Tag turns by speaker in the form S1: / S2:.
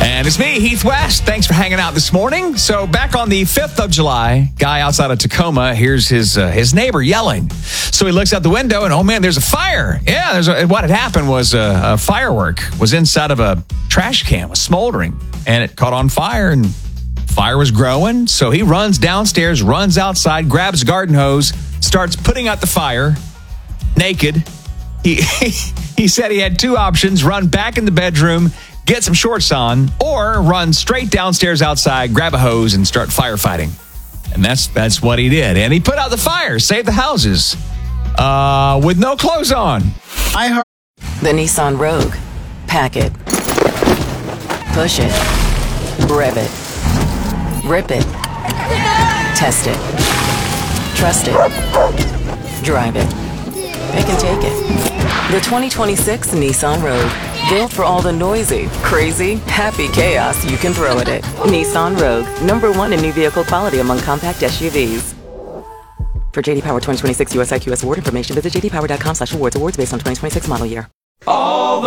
S1: And it's me, Heath West. Thanks for hanging out this morning. So back on the 5th of July, guy outside of Tacoma hears his neighbor yelling. So he looks out the window and, oh man, there's a fire. Yeah, what had happened was a firework was inside of a trash can, was smoldering, and it caught on fire and fire was growing. So he runs downstairs, runs outside, grabs a garden hose, starts putting out the fire naked. He said he had two options: run back in the bedroom, get some shorts on, or run straight downstairs outside, grab a hose, and start firefighting. And that's what he did. And he put out the fire, saved the houses, with no clothes on.
S2: The Nissan Rogue. Pack it. Push it. Rev it. Rip it. Test it. Trust it. Drive it. Pick and take it. The 2026 Nissan Rogue. Built for all the noisy, crazy, happy chaos you can throw at it. Nissan Rogue. #1 in new vehicle quality among compact SUVs. For JD Power 2026 US IQS award information, visit jdpower.com/awards. Awards based on 2026 model year.
S3: All